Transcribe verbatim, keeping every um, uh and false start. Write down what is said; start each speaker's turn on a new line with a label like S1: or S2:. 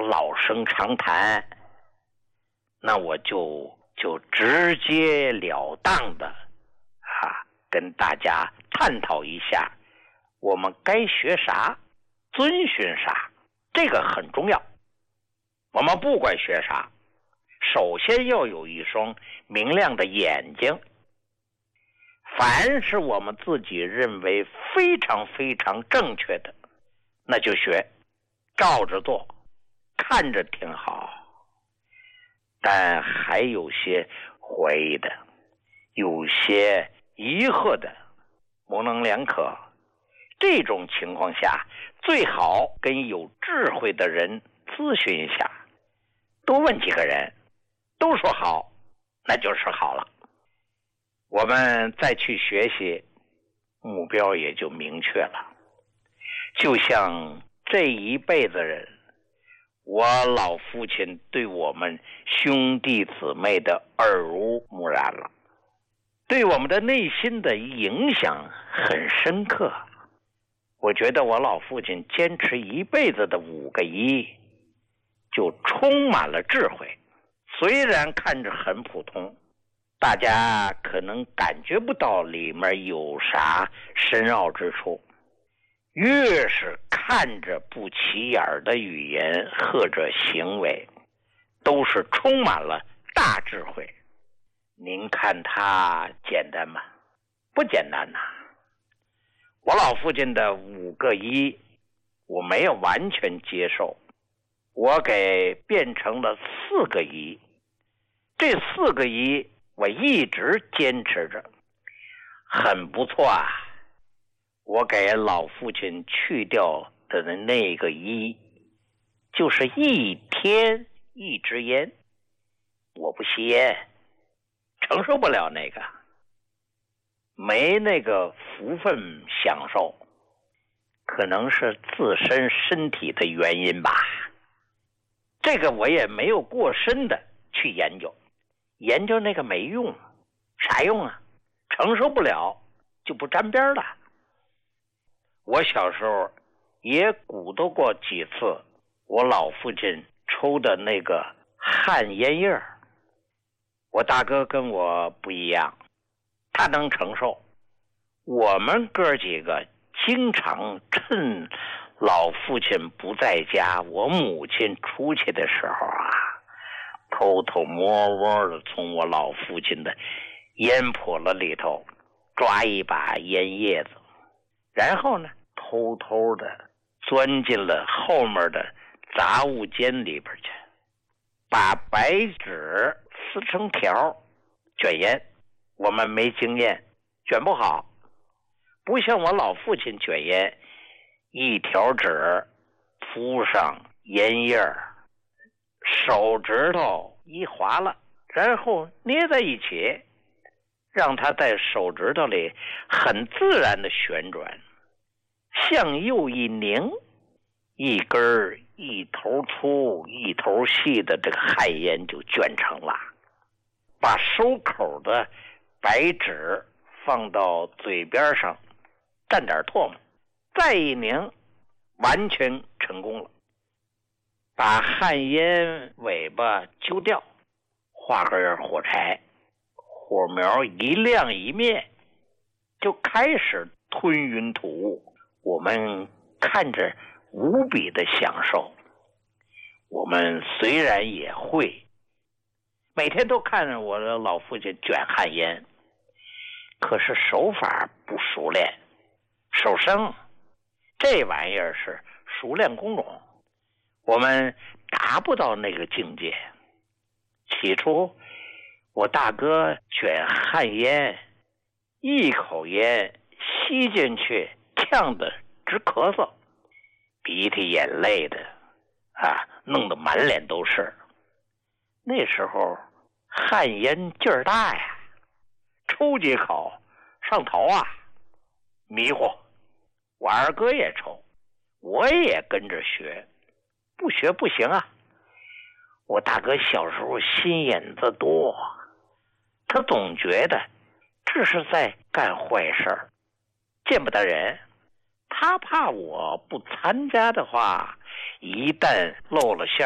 S1: 老生常谈，那我就就直截了当的啊，跟大家探讨一下，我们该学啥，遵循啥，这个很重要。我们不管学啥，首先要有一双明亮的眼睛。凡是我们自己认为非常非常正确的，那就学，照着做，看着挺好。但还有些怀疑的，有些疑惑的，模棱两可。这种情况下，最好跟有智慧的人咨询一下，多问几个人，都说好，那就是好了。我们再去学习，目标也就明确了。就像这一辈子人，我老父亲对我们兄弟姊妹的耳濡目染了，对我们的内心的影响很深刻。我觉得我老父亲坚持一辈子的五个一，就充满了智慧。虽然看着很普通，大家可能感觉不到里面有啥深奥之处，越是看着不起眼的语言或者行为，都是充满了大智慧。您看它简单吗？不简单呐、啊！我老父亲的五个一，我没有完全接受，我给变成了四个一。这四个一我一直坚持着，很不错啊。我给老父亲去掉的那个一，就是一天一支烟。我不吸烟，承受不了那个，没那个福分享受，可能是自身身体的原因吧。这个我也没有过深的去研究，研究那个没用，啥用啊？承受不了就不沾边了。我小时候也鼓捣过几次我老父亲抽的那个旱烟叶。我大哥跟我不一样，他能承受。我们哥几个经常趁老父亲不在家，我母亲出去的时候啊，偷偷摸摸的从我老父亲的烟婆子里头抓一把烟叶子，然后呢偷偷的钻进了后面的杂物间里边去，把白纸撕成条卷烟。我们没经验，卷不好，不像我老父亲卷烟，一条纸铺上烟叶，手指头一划了，然后捏在一起，让它在手指头里很自然的旋转，向右一拧，一根一头粗一头细的这个旱烟就卷成了。把收口的白纸放到嘴边上，蘸点唾沫，再一拧，完全成功了。把旱烟尾巴揪掉，画根火柴，火苗一亮一灭，就开始吞云吐雾。我们看着无比的享受。我们虽然也会，每天都看着我的老父亲卷旱烟，可是手法不熟练，手生，这玩意儿是熟练工种，我们达不到那个境界。起初我大哥卷旱烟，一口烟吸进去，呛得直咳嗽，鼻涕眼泪的啊，弄得满脸都是。那时候旱烟劲儿大呀，抽几口上头啊，迷糊。我二哥也抽，我也跟着学，不学不行啊。我大哥小时候心眼子多，他总觉得这是在干坏事儿，见不得人。他怕我不参加的话，一旦露了馅